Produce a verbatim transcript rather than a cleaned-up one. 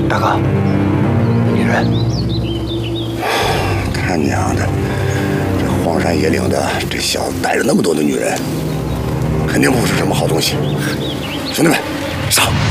大哥，女人， 他娘的，这荒山野岭的，这小子带着那么多的女人，肯定不是什么好东西。兄弟们，上！